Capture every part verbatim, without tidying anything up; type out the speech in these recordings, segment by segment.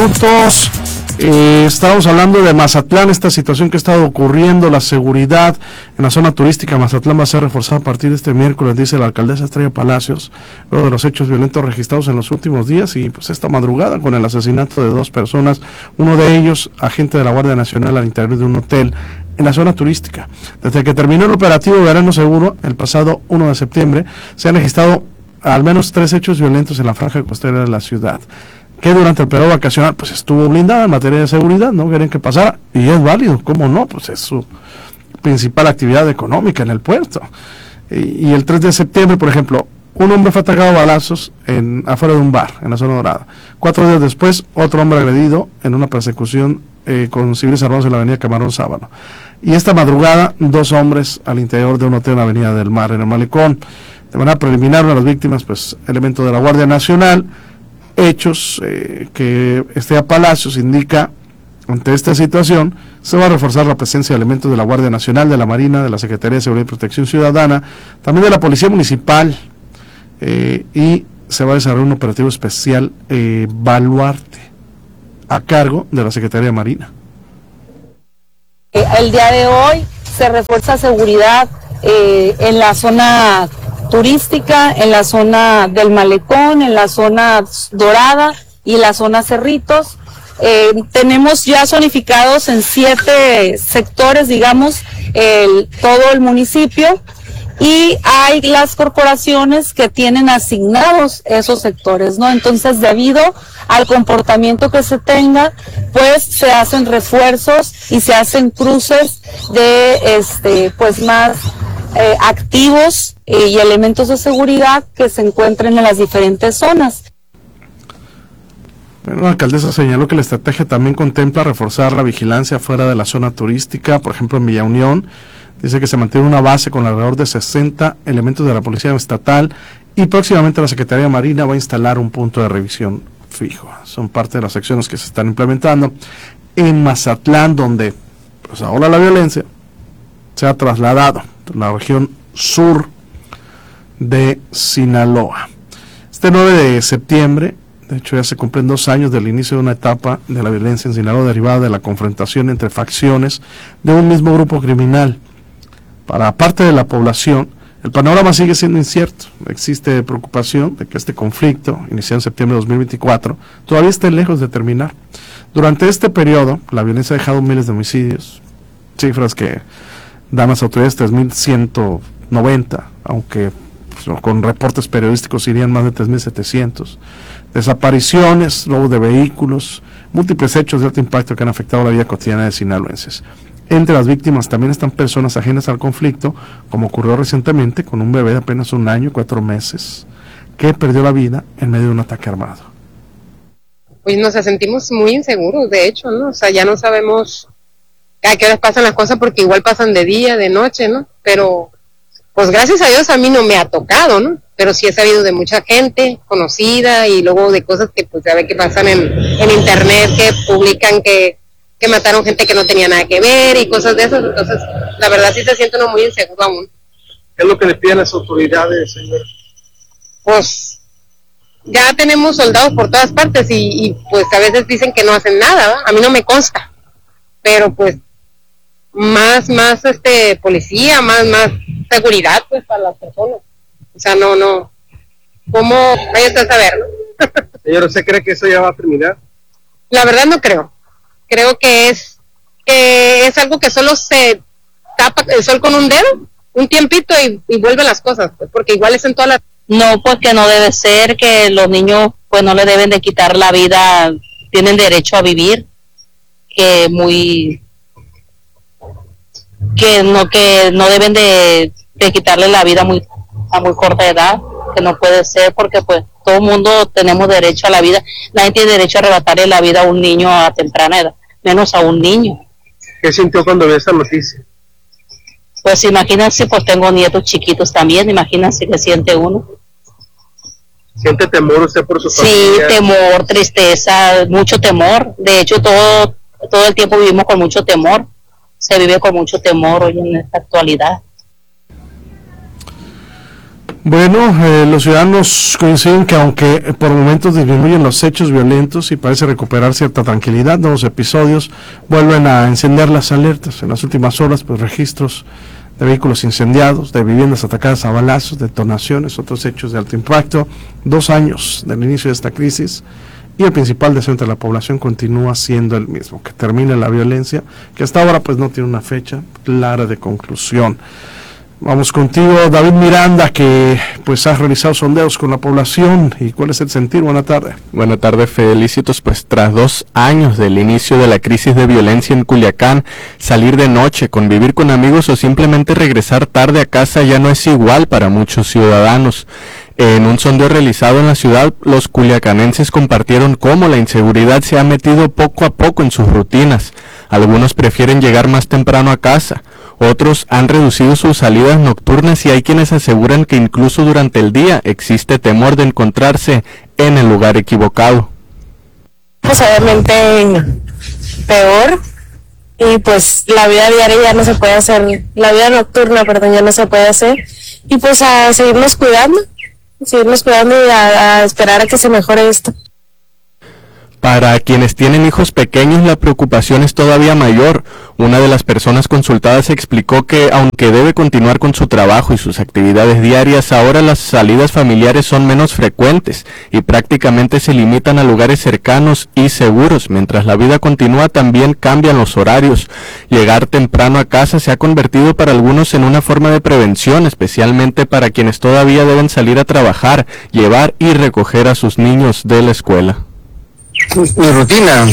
minutos. Eh, estábamos hablando de Mazatlán, esta situación que ha estado ocurriendo, la seguridad en la zona turística. Mazatlán va a ser reforzada a partir de este miércoles, dice la alcaldesa Estrella Palacios, luego de los hechos violentos registrados en los últimos días y pues esta madrugada con el asesinato de dos personas, uno de ellos agente de la Guardia Nacional al interior de un hotel en la zona turística. Desde que terminó el operativo Verano Seguro, el pasado primero de septiembre, se han registrado al menos tres hechos violentos en la franja costera de la ciudad, que durante el periodo vacacional pues estuvo blindada en materia de seguridad, no querían que pasara, y es válido, ¿cómo no? Pues es su principal actividad económica en el puerto. Y, y el tres de septiembre, por ejemplo, un hombre fue atacado a balazos en, afuera de un bar, en la zona dorada. Cuatro días después, otro hombre agredido en una persecución eh, con civiles armados en la avenida Camarón Sábano. Y esta madrugada, dos hombres al interior de un hotel en la avenida del Mar, en el Malecón. De manera preliminar, una de las víctimas, pues, elemento de la Guardia Nacional. Hechos eh, que Estrella Palacios indica, ante esta situación, se va a reforzar la presencia de elementos de la Guardia Nacional, de la Marina, de la Secretaría de Seguridad y Protección Ciudadana, también de la Policía Municipal, eh, y se va a desarrollar un operativo especial eh, Baluarte, a cargo de la Secretaría de Marina. El día de hoy se refuerza seguridad eh, en la zona turística, en la zona del Malecón, en la zona dorada y la zona Cerritos. Eh, tenemos ya zonificados en siete sectores, digamos, el, todo el municipio, y hay las corporaciones que tienen asignados esos sectores, ¿no? Entonces, debido al comportamiento que se tenga, pues se hacen refuerzos y se hacen cruces de, este, pues más Eh, activos eh, y elementos de seguridad que se encuentren en las diferentes zonas. Bueno, la alcaldesa señaló que la estrategia también contempla reforzar la vigilancia fuera de la zona turística, por ejemplo en Villa Unión. Dice que se mantiene una base con alrededor de sesenta elementos de la Policía Estatal y próximamente la Secretaría de Marina va a instalar un punto de revisión fijo. Son parte de las acciones que se están implementando en Mazatlán, donde pues ahora la violencia se ha trasladado la región sur de Sinaloa. Este nueve de septiembre, de hecho ya se cumplen dos años del inicio de una etapa de la violencia en Sinaloa derivada de la confrontación entre facciones de un mismo grupo criminal. Para parte de la población, el panorama sigue siendo incierto. Existe preocupación de que este conflicto, iniciado en septiembre de dos mil veinticuatro, todavía esté lejos de terminar. Durante este periodo, la violencia ha dejado miles de homicidios, cifras que dan las autoridades tres mil ciento noventa, aunque pues, con reportes periodísticos irían más de tres mil setecientos. Desapariciones, robo de vehículos, múltiples hechos de alto impacto que han afectado la vida cotidiana de sinaloenses. Entre las víctimas también están personas ajenas al conflicto, como ocurrió recientemente con un bebé de apenas un año y cuatro meses, que perdió la vida en medio de un ataque armado. Pues nos sentimos muy inseguros, de hecho, ¿no? O sea, ya no sabemos a qué horas pasan las cosas, porque igual pasan de día, de noche, ¿no? Pero, pues gracias a Dios a mí no me ha tocado, ¿no? Pero sí he sabido de mucha gente conocida y luego de cosas que pues ya ve que pasan en, en internet, que publican que, que mataron gente que no tenía nada que ver y cosas de esas. Entonces, la verdad sí se siente uno muy inseguro aún. ¿Qué es lo que le piden las autoridades, señor? Pues ya tenemos soldados por todas partes y, y pues a veces dicen que no hacen nada, ¿verdad? A mí no me consta, pero pues más, más este policía, más, más seguridad pues para las personas. O sea, no, no, ¿cómo vaya usted a saber, no? Señor, ¿usted cree que eso ya va a terminar? La verdad no creo. Creo que es, que es algo que solo se tapa el sol con un dedo, un tiempito y, y vuelven las cosas, pues, porque igual es en todas las... No, pues que no debe ser, que los niños pues no le deben de quitar la vida, tienen derecho a vivir, que muy... que no que no deben de, de quitarle la vida muy a muy corta edad, que no puede ser, porque pues todo el mundo tenemos derecho a la vida, nadie tiene derecho a arrebatarle la vida a un niño a temprana edad, menos a un niño. ¿Qué sintió cuando vio esta noticia? Pues imagínense, pues tengo nietos chiquitos también, imagínense que siente uno. ¿Siente temor usted por su sí, familia? Sí, temor, tristeza, mucho temor, de hecho todo, todo el tiempo vivimos con mucho temor. Se vive con mucho temor hoy en esta actualidad. Bueno, eh, los ciudadanos coinciden que aunque por momentos disminuyen los hechos violentos y parece recuperar cierta tranquilidad, nuevos episodios vuelven a encender las alertas. En las últimas horas, pues registros de vehículos incendiados, de viviendas atacadas a balazos, detonaciones, otros hechos de alto impacto. Dos años del inicio de esta crisis y el principal deseo entre la población continúa siendo el mismo, que termine la violencia, que hasta ahora pues no tiene una fecha clara de conclusión. Vamos contigo, David Miranda, que pues has realizado sondeos con la población. ¿Y cuál es el sentir? Buena tarde. Buena tarde, Felicitos. Pues tras dos años del inicio de la crisis de violencia en Culiacán, salir de noche, convivir con amigos o simplemente regresar tarde a casa ya no es igual para muchos ciudadanos. En un sondeo realizado en la ciudad, los culiacanenses compartieron cómo la inseguridad se ha metido poco a poco en sus rutinas. Algunos prefieren llegar más temprano a casa. Otros han reducido sus salidas nocturnas y hay quienes aseguran que incluso durante el día existe temor de encontrarse en el lugar equivocado. Pues obviamente peor, y pues la vida diaria ya no se puede hacer, la vida nocturna, perdón, ya no se puede hacer, y pues a seguirnos cuidando, seguirnos cuidando y a, a esperar a que se mejore esto. Para quienes tienen hijos pequeños, la preocupación es todavía mayor. Una de las personas consultadas explicó que, aunque debe continuar con su trabajo y sus actividades diarias, ahora las salidas familiares son menos frecuentes y prácticamente se limitan a lugares cercanos y seguros. Mientras la vida continúa, también cambian los horarios. Llegar temprano a casa se ha convertido para algunos en una forma de prevención, especialmente para quienes todavía deben salir a trabajar, llevar y recoger a sus niños de la escuela. Mi rutina,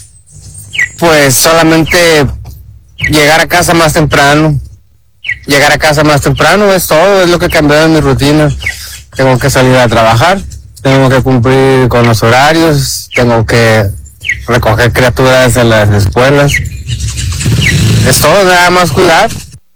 pues solamente llegar a casa más temprano, llegar a casa más temprano es todo, es lo que cambió en mi rutina. Tengo que salir a trabajar, tengo que cumplir con los horarios, tengo que recoger criaturas en las escuelas, es todo, nada más cuidar.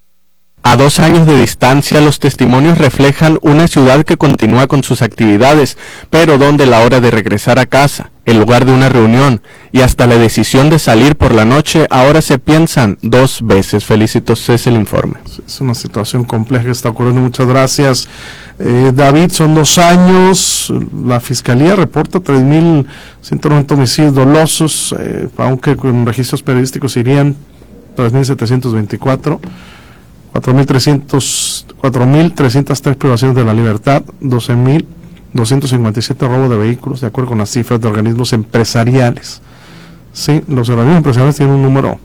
A dos años de distancia, los testimonios reflejan una ciudad que continúa con sus actividades, pero donde la hora de regresar a casa, el lugar de una reunión y hasta la decisión de salir por la noche ahora se piensan dos veces. Felicitos, es el informe. Es una situación compleja que está ocurriendo. Muchas gracias, eh, David. Son dos años. La Fiscalía reporta tres mil ciento noventa homicidios dolosos, eh, aunque con registros periodísticos irían tres mil setecientos veinticuatro. cuatro mil trescientos, cuatro mil trescientas tres privaciones de la libertad, doce mil doscientos cincuenta y siete robos de vehículos, de acuerdo con las cifras de organismos empresariales. Sí, los organismos empresariales tienen un número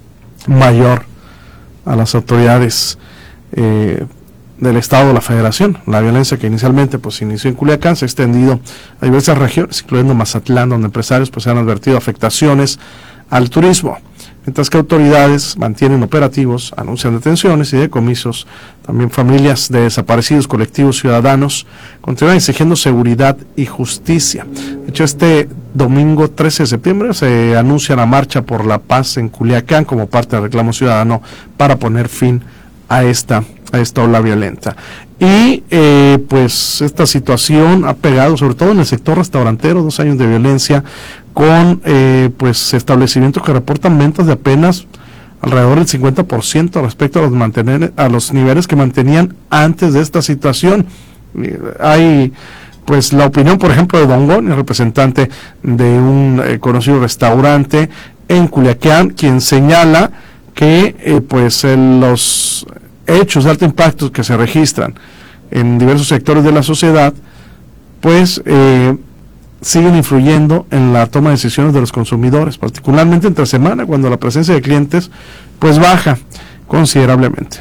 mayor a las autoridades eh, del Estado o la Federación. La violencia que inicialmente pues inició en Culiacán se ha extendido a diversas regiones, incluyendo Mazatlán, donde empresarios pues han advertido afectaciones al turismo. Mientras que autoridades mantienen operativos, anuncian detenciones y decomisos, también familias de desaparecidos, colectivos ciudadanos continúan exigiendo seguridad y justicia. De hecho, este domingo trece de septiembre se anuncia la marcha por la paz en Culiacán como parte del reclamo ciudadano para poner fin a esta, a esta ola violenta. Y eh, pues esta situación ha pegado sobre todo en el sector restaurantero, dos años de violencia con eh, pues establecimientos que reportan ventas de apenas alrededor del cincuenta por ciento respecto a los mantener a los niveles que mantenían antes de esta situación. Eh, hay pues la opinión, por ejemplo, de Don Goni, representante de un eh, conocido restaurante en Culiacán, quien señala que eh, pues en los hechos de alto impacto que se registran en diversos sectores de la sociedad, pues eh, siguen influyendo en la toma de decisiones de los consumidores, particularmente entre semana, cuando la presencia de clientes pues baja considerablemente.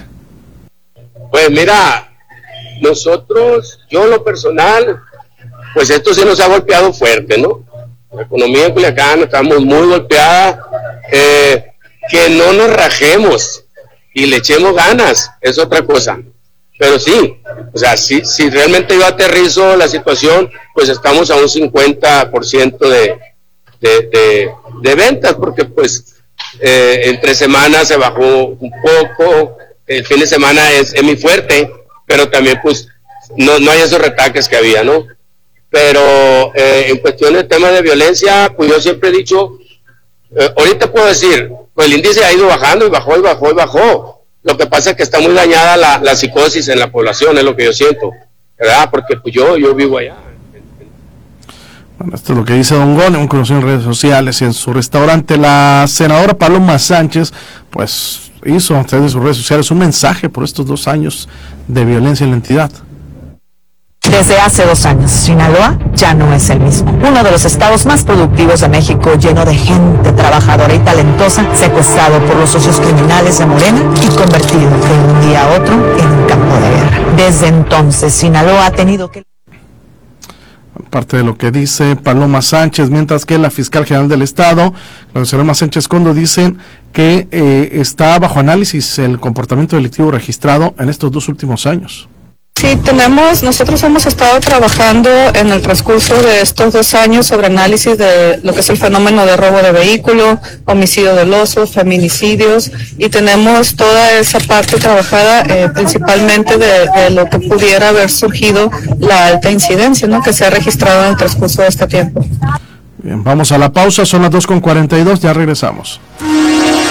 Pues mira, nosotros, yo en lo personal, pues esto sí nos ha golpeado fuerte, ¿no? La economía en Culiacán estamos muy golpeada, eh, que no nos rajemos y le echemos ganas, es otra cosa. Pero sí, o sea, si, si realmente yo aterrizo la situación, pues estamos a un cincuenta por ciento de, de, de, de ventas, porque pues eh, entre semanas se bajó un poco, el fin de semana es, es muy fuerte, pero también pues no, no hay esos retaques que había, ¿no? Pero eh, en cuestión del tema de violencia, pues yo siempre he dicho, eh, ahorita puedo decir, pues el índice ha ido bajando y bajó y bajó y bajó. Lo que pasa es que está muy dañada la, la psicosis en la población, es lo que yo siento. ¿verdad? Porque pues yo, yo vivo allá. Bueno, esto es lo que dice Don Gone, un conocido en redes sociales y en su restaurante. La senadora Paloma Sánchez, pues, hizo a través de sus redes sociales un mensaje por estos dos años de violencia en la entidad. Desde hace dos años, Sinaloa ya no es el mismo. Uno de los estados más productivos de México, lleno de gente trabajadora y talentosa, secuestrado por los socios criminales de Morena y convertido de un día a otro en un campo de guerra. Desde entonces, Sinaloa ha tenido que... Parte de lo que dice Paloma Sánchez, mientras que la fiscal general del estado, la señora Sánchez Condo, dicen que eh, está bajo análisis el comportamiento delictivo registrado en estos dos últimos años. Sí, tenemos, nosotros hemos estado trabajando en el transcurso de estos dos años sobre análisis de lo que es el fenómeno de robo de vehículo, homicidio doloso, feminicidios, y tenemos toda esa parte trabajada eh, principalmente de, de lo que pudiera haber surgido la alta incidencia, ¿no?, que se ha registrado en el transcurso de este tiempo. Bien, vamos a la pausa, son las dos con cuarenta y dos, ya regresamos.